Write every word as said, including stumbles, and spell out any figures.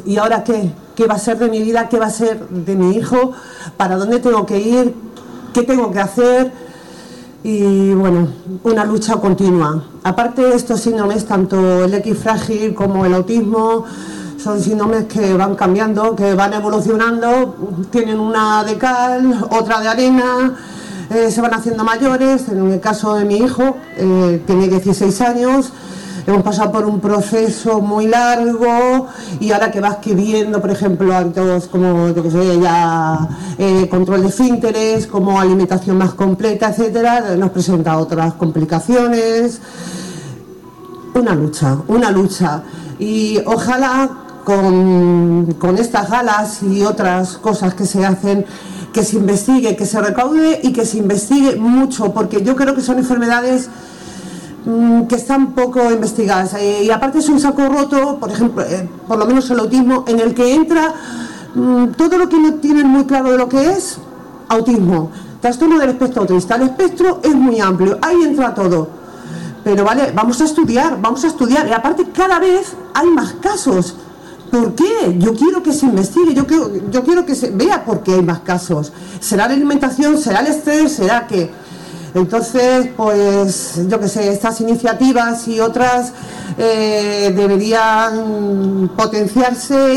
¿y ahora qué? ¿Qué va a ser de mi vida? ¿Qué va a ser de mi hijo? ¿Para dónde tengo que ir? ¿Qué tengo que hacer? Y bueno, una lucha continua. Aparte de estos síndromes, tanto el X frágil como el autismo, son síndromes que van cambiando, que van evolucionando, tienen una de cal, otra de arena, eh, se van haciendo mayores. En el caso de mi hijo, eh, tiene dieciséis años, hemos pasado por un proceso muy largo y ahora que vas viendo, por ejemplo, hábitos como, yo que sé, ya eh, control de esfínteres, como alimentación más completa, etcétera, nos presenta otras complicaciones. Una lucha, una lucha. Y ojalá con, con estas galas y otras cosas que se hacen, que se investigue, que se recaude y que se investigue mucho, porque yo creo que son enfermedades que están poco investigadas, eh, y aparte es un saco roto, por ejemplo, eh, por lo menos el autismo, en el que entra mmm, todo lo que no tienen muy claro de lo que es autismo, trastorno del espectro autista. El espectro es muy amplio, ahí entra todo, pero vale, vamos a estudiar, vamos a estudiar, y aparte cada vez hay más casos. ¿Por qué? Yo quiero que se investigue, yo quiero, yo quiero que se vea por qué hay más casos. ¿Será la alimentación? ¿Será el estrés? ¿Será que...? Entonces, pues, yo que sé, estas iniciativas y otras eh, deberían potenciarse